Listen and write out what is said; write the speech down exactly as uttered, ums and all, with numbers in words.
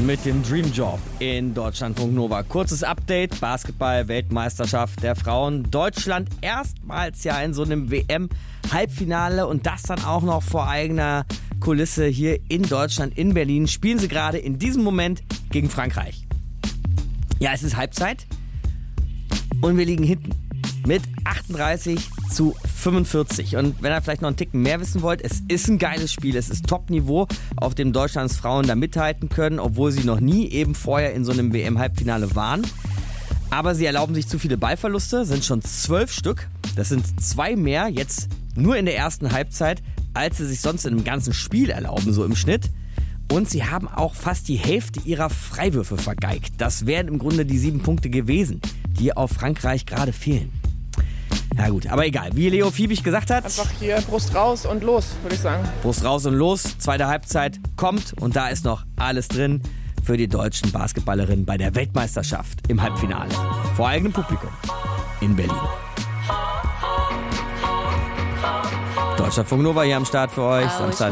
mit dem Dream Job in Deutschlandfunk Nova. Kurzes Update, Basketball-Weltmeisterschaft der Frauen. Deutschland erstmals ja in so einem W M-Halbfinale und das dann auch noch vor eigener Kulisse hier in Deutschland, in Berlin. Spielen sie gerade in diesem Moment gegen Frankreich. Ja, es ist Halbzeit und wir liegen hinten mit achtunddreißig zu fünfundvierzig. Und wenn ihr vielleicht noch einen Ticken mehr wissen wollt, es ist ein geiles Spiel, es ist Top-Niveau, auf dem Deutschlands Frauen da mithalten können, obwohl sie noch nie eben vorher in so einem W M-Halbfinale waren. Aber sie erlauben sich zu viele Ballverluste, sind schon zwölf Stück. Das sind zwei mehr jetzt nur in der ersten Halbzeit, als sie sich sonst in einem ganzen Spiel erlauben, so im Schnitt. Und sie haben auch fast die Hälfte ihrer Freiwürfe vergeigt. Das wären im Grunde die sieben Punkte gewesen, die auf Frankreich gerade fehlen. Ja gut, aber egal. Wie Leo Fiebig gesagt hat... Einfach hier Brust raus und los, würde ich sagen. Brust raus und los. Zweite Halbzeit kommt und da ist noch alles drin für die deutschen Basketballerinnen bei der Weltmeisterschaft im Halbfinale. Vor eigenem Publikum in Berlin. Deutschlandfunk Nova hier am Start für euch. Samstag